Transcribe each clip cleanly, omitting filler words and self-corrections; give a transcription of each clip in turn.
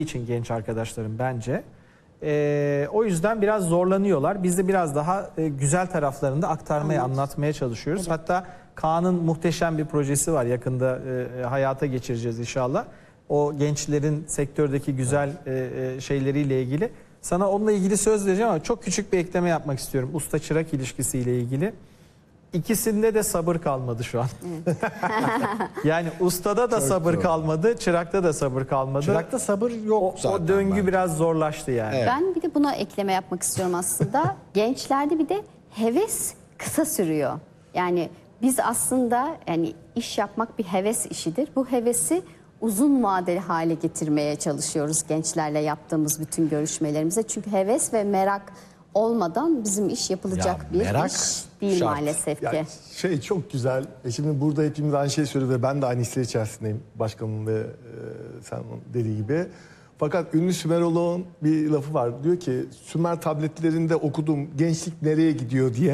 için genç arkadaşlarım bence. O yüzden biraz zorlanıyorlar. Biz de biraz daha güzel taraflarını da aktarmaya, anlatmaya çalışıyoruz. Evet. Hatta Kaan'ın muhteşem bir projesi var. Yakında hayata geçireceğiz inşallah. O gençlerin sektördeki güzel şeyleriyle ilgili. Sana onunla ilgili söz vereceğim ama çok küçük bir ekleme yapmak istiyorum. Usta-çırak ilişkisiyle ilgili. İkisinde de sabır kalmadı şu an. Yani ustada da Çok sabır zor. kalmadı, çırakta da sabır kalmadı. Çırakta sabır yok zaten. O döngü bence. biraz zorlaştı yani. Evet. Ben bir de buna ekleme yapmak istiyorum aslında. Gençlerde bir de heves kısa sürüyor. Yani biz aslında yani iş yapmak bir heves işidir. Bu hevesi uzun vadeli hale getirmeye çalışıyoruz gençlerle yaptığımız bütün görüşmelerimize. Çünkü heves ve merak olmadan bizim iş yapılacak Ya, bir merak iş değil şart. maalesef ki. Yani çok güzel. Şimdi burada hepimiz aynı şeyi söylüyoruz ve ben de aynı hisler içerisindeyim. Başkanım ve sen dediği gibi. Fakat ünlü Sümerolog'un bir lafı var. Diyor ki Sümer tabletlerinde okudum gençlik nereye gidiyor diye.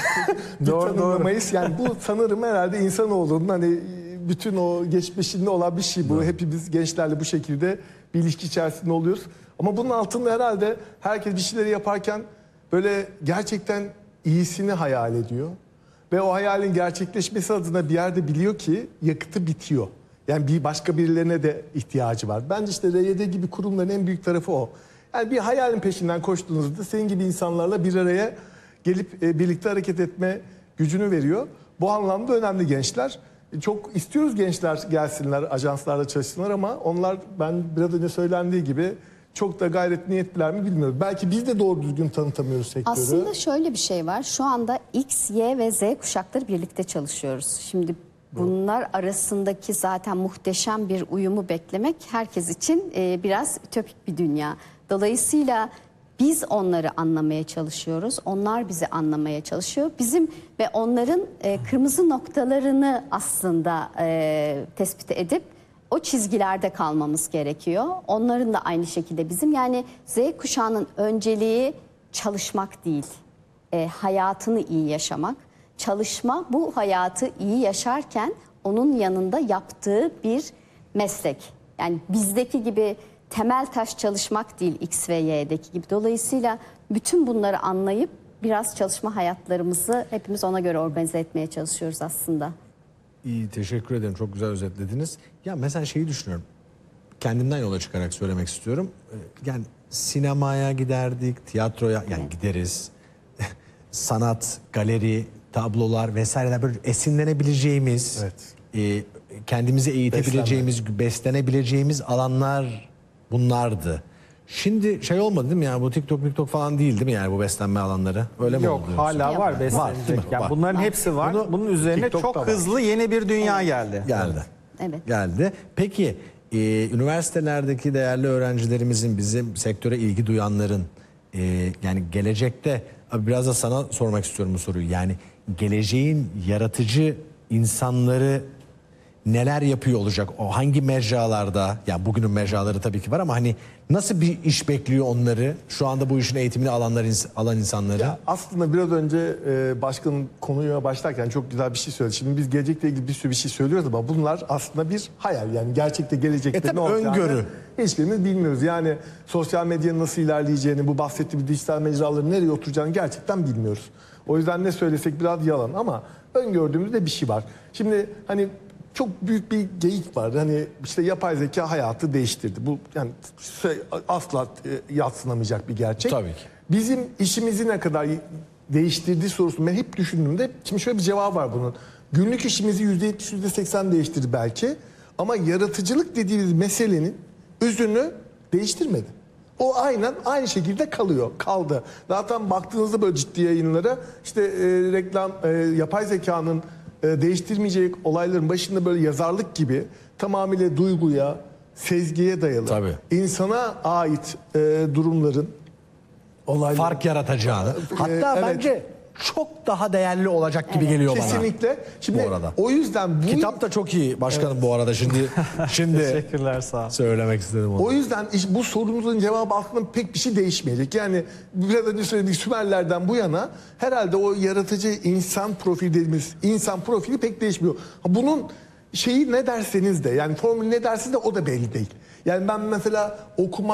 Doğru, tanımlamayız. Yani bu sanırım herhalde insanoğlunun hani bütün o geçmişinde olan bir şey bu. Hepimiz gençlerle bu şekilde bir ilişki içerisinde oluyoruz. Ama bunun altında herhalde herkes bir şeyleri yaparken böyle gerçekten iyisini hayal ediyor. Ve o hayalin gerçekleşmesi adına bir yerde biliyor ki yakıtı bitiyor. Yani bir başka birilerine de ihtiyacı var. Bence işte RYD gibi kurumların en büyük tarafı o. Yani bir hayalin peşinden koştuğunuzda senin gibi insanlarla bir araya gelip birlikte hareket etme gücünü veriyor. Bu anlamda önemli gençler. Çok istiyoruz gençler gelsinler, ajanslarda çalışsınlar ama onlar ben biraz önce söylendiği gibi çok da gayret niyetliler mi bilmiyorum. Belki biz de doğru düzgün tanıtamıyoruz sektörü. Aslında şöyle bir şey var. Şu anda X, Y ve Z kuşakları birlikte çalışıyoruz. Şimdi bunlar arasındaki zaten muhteşem bir uyumu beklemek herkes için biraz ütopik bir dünya. Dolayısıyla biz onları anlamaya çalışıyoruz. Onlar bizi anlamaya çalışıyor. Bizim ve onların kırmızı noktalarını aslında tespit edip o çizgilerde kalmamız gerekiyor. Onların da aynı şekilde bizim. Yani Z kuşağının önceliği çalışmak değil, hayatını iyi yaşamak. Çalışma bu hayatı iyi yaşarken onun yanında yaptığı bir meslek. Yani bizdeki gibi temel taş çalışmak değil X ve Y'deki gibi. Dolayısıyla bütün bunları anlayıp biraz çalışma hayatlarımızı hepimiz ona göre organize etmeye çalışıyoruz aslında. İyi, teşekkür ederim. Çok güzel özetlediniz. Ya mesela şeyi düşünüyorum. Kendimden yola çıkarak söylemek istiyorum. Yani sinemaya giderdik, tiyatroya yani gideriz. Sanat, galeri, tablolar vesaireler böyle esinlenebileceğimiz, kendimizi eğitebileceğimiz, beslenebileceğimiz alanlar bunlardı. Şimdi şey olmadı değil mi yani bu TikTok falan değil mi yani bu beslenme alanları? Öyle mi Yok oldu? hala Yok. var Var, değil beslenecek. mi? Yani Var. bunların hepsi var. Bunun üzerine TikTok'ta çok var. hızlı yeni bir dünya geldi. Geldi. Evet. Geldi. Peki üniversitelerdeki değerli öğrencilerimizin, bizim sektöre ilgi duyanların yani gelecekte abi biraz da sana sormak istiyorum bu soruyu. Yani geleceğin yaratıcı insanları neler yapıyor olacak? O hangi mecralarda? Ya bugünün mecraları tabii ki var ama hani nasıl bir iş bekliyor onları? Şu anda bu işin eğitimini alan insanları. Ya aslında biraz önce başkanın konuya başlarken çok güzel bir şey söyledi. Şimdi biz gelecekle ilgili bir sürü bir şey söylüyoruz ama bunlar aslında bir hayal. Yani gerçekte gelecekte tabii ne olacağını öngörü. hiçbirimiz bilmiyoruz. Yani sosyal medyanın nasıl ilerleyeceğini, bu bahsettiğimiz dijital mecraların nereye oturacağını gerçekten bilmiyoruz. O yüzden ne söylesek biraz yalan ama öngördüğümüzde bir şey var. Şimdi hani çok büyük bir geyik var. Hani işte yapay zeka hayatı değiştirdi. Bu yani asla yadsınamayacak bir gerçek. Tabii ki. Bizim işimizi ne kadar değiştirdiği sorusunu ben hep düşündüğümde şimdi şöyle bir cevap var bunun. Günlük işimizi %70, %80 değiştirdi belki ama yaratıcılık dediğimiz meselenin özünü değiştirmedi. O aynen aynı şekilde kaldı. Zaten baktığınızda böyle ciddi yayınlara işte reklam, yapay zekanın değiştirmeyecek olayların başında böyle yazarlık gibi tamamıyla duyguya, sezgiye dayalı, Tabii. insana ait durumların, olayların... Fark yaratacağını. Hatta evet. bence çok daha değerli olacak gibi geliyor bana. Kesinlikle. Şimdi Bu arada. o yüzden bu... Kitap da çok iyi başkanım bu arada şimdi Teşekkürler sağ ol. söylemek istedim onu. O yüzden bu sorumuzun cevabı aslında pek bir şey değişmeyecek. Yani biraz önce söylediğim Sümerlerden bu yana herhalde o yaratıcı insan profili dediğimiz insan profili pek değişmiyor. Bunun şeyi ne derseniz de yani formülü ne derseniz de o da belli değil. Yani ben mesela okuma